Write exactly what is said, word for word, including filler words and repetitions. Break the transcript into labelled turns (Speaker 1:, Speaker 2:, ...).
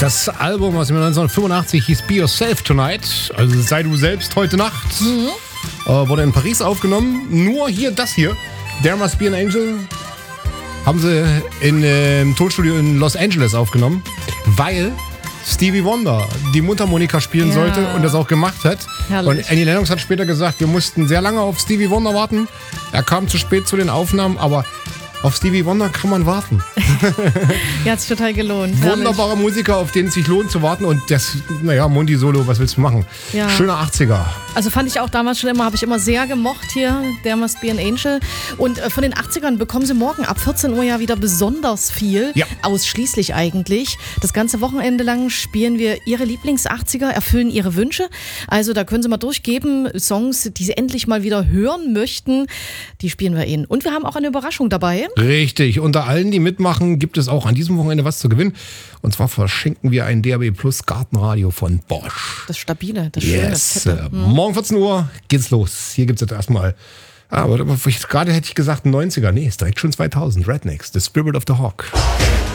Speaker 1: Das Album aus dem Jahr neunzehnhundertfünfundachtzig hieß Be Yourself Tonight, also sei du selbst heute Nacht. Mhm. Äh, wurde in Paris aufgenommen. Nur hier das hier, There Must Be an Angel, haben sie in äh, im Tonstudio in Los Angeles aufgenommen, weil Stevie Wonder die Mundharmonika spielen ja. sollte und das auch gemacht hat. Herrlich. Und Annie Lennox hat später gesagt, wir mussten sehr lange auf Stevie Wonder warten. Er kam zu spät zu den Aufnahmen, aber auf Stevie Wonder kann man warten.
Speaker 2: Ja, hat sich total gelohnt.
Speaker 1: Wunderbarer
Speaker 2: Herrlich.
Speaker 1: Musiker, auf den es sich lohnt zu warten. Und das, naja, Mundi Solo, was willst du machen?
Speaker 2: Ja.
Speaker 1: Schöner achtziger.
Speaker 2: Also fand ich auch damals schon immer, habe ich immer sehr gemocht hier, There Must Be an Angel. Und äh, von den achtzigern bekommen Sie morgen ab vierzehn Uhr ja wieder besonders viel.
Speaker 1: Ja.
Speaker 2: Ausschließlich eigentlich. Das ganze Wochenende lang spielen wir Ihre Lieblings-achtziger, erfüllen Ihre Wünsche. Also da können Sie mal durchgeben, Songs, die Sie endlich mal wieder hören möchten, die spielen wir Ihnen. Und wir haben auch eine Überraschung dabei.
Speaker 1: Richtig. Unter allen, die mitmachen, gibt es auch an diesem Wochenende was zu gewinnen. Und zwar verschenken wir ein D A B Plus Gartenradio von Bosch.
Speaker 2: Das Stabile, das
Speaker 1: yes.
Speaker 2: Schöne.
Speaker 1: Hm. Morgen vierzehn Uhr geht's los. Hier gibt's jetzt erstmal, ah, aber gerade hätte ich gesagt neunziger. Nee, ist direkt schon zweitausend. Rednecks, The Spirit of the Hawk.